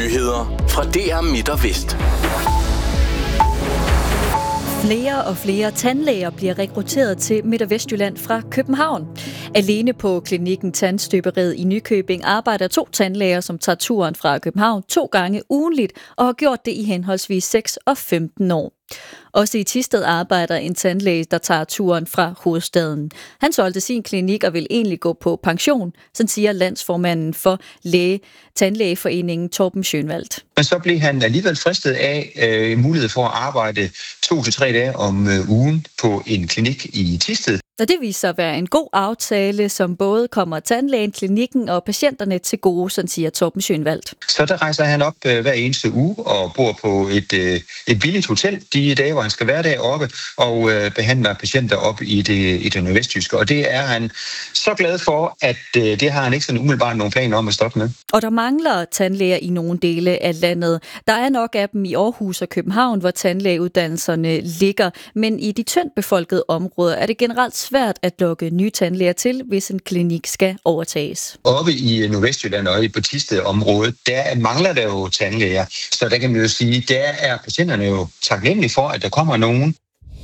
Nyheder fra DR Midt og Vest. Flere og flere tandlæger bliver rekrutteret til Midt- og Vestjylland fra København. Alene på klinikken Tandstøberiet i Nykøbing arbejder 2 tandlæger, som tager turen fra København 2 gange ugenligt og har gjort det i henholdsvis 6 og 15 år. Også i Thisted arbejder en tandlæge, der tager turen fra hovedstaden. Han solgte sin klinik og vil egentlig gå på pension, sådan siger landsformanden for Tandlægeforeningen Torben Schönwald. Men så blev han alligevel fristet af mulighed for at arbejde 2 til 3 dage om ugen på en klinik i Thisted. Og det viser sig at være en god aftale, som både kommer tandlægen, klinikken og patienterne til gode, sådan siger Torben Schönwald. Så der rejser han op hver eneste uge og bor på et billigt hotel de dage, hvor han skal være deroppe og behandler patienter op i det nordvestjyske. Og det er han så glad for, at det har han ikke sådan umiddelbart nogen planer om at stoppe med. Og der mangler tandlæger i nogle dele af landet. Der er nok af dem i Aarhus og København, hvor tandlægeuddannelserne ligger. Men i de tyndt befolkede områder er det generelt svært at lokke nye tandlæger til, hvis en klinik skal overtages. Oppe i Nordvestjylland og på Thisted-området, der mangler der jo tandlæger. Så der kan man jo sige, der er patienterne jo taknemmelige for, at der kommer nogen.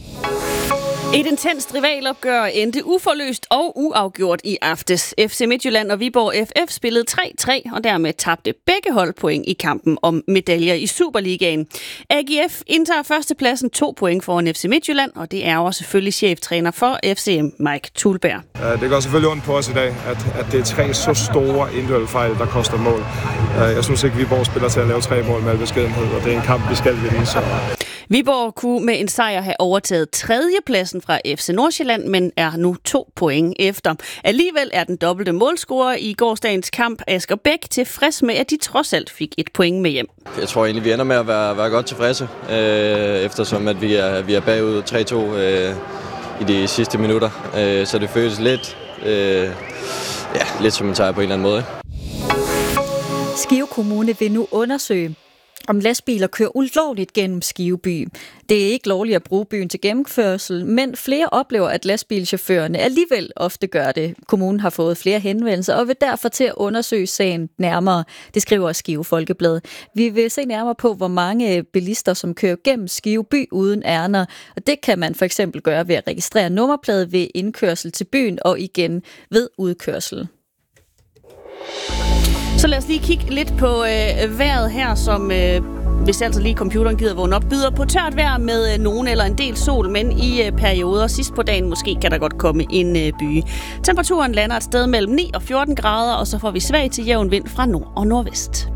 Et intenst rivalopgør endte uforløst og uafgjort i aftes. FC Midtjylland og Viborg FF spillede 3-3, og dermed tabte begge hold point i kampen om medaljer i Superligaen. AGF indtager førstepladsen 2 point foran FC Midtjylland, og det er også selvfølgelig cheftræner for FCM, Mike Thulberg. Det går selvfølgelig ondt på os i dag, at det er 3 så store individuelle fejl, der koster mål. Jeg synes ikke, Viborg spiller til at lave 3 mål med al beskedenhed, og det er en kamp, vi skal vinde. Viborg kunne med en sejr have overtaget 3. pladsen fra FC Nordsjælland, men er nu 2 point efter. Alligevel er den dobbelte målscorer i gårsdagens kamp, Asger Bæk, tilfreds med, at de trods alt fik 1 point med hjem. Jeg tror egentlig, vi ender med at være godt tilfredse, eftersom at vi er bagud 3-2 i de sidste minutter. Så det føles lidt som en sejr på en eller anden måde. Skive Kommune vil nu undersøge, om lastbiler kører ulovligt gennem Skive by. Det er ikke lovligt at bruge byen til gennemkørsel, men flere oplever, at lastbilchaufførerne alligevel ofte gør det. Kommunen har fået flere henvendelser og vil derfor til at undersøge sagen nærmere. Det skriver Skive Folkeblad. Vi vil se nærmere på, hvor mange bilister, som kører gennem Skive by uden ærner. Og det kan man for eksempel gøre ved at registrere nummerplade ved indkørsel til byen og igen ved udkørsel. Så lad os lige kigge lidt på vejret her, som hvis altså lige computeren gider vågne op, byder på tørt vejr med nogen eller en del sol, men i perioder sidst på dagen måske kan der godt komme en byge. Temperaturen lander et sted mellem 9 og 14 grader, og så får vi svag til jævn vind fra nord og nordvest.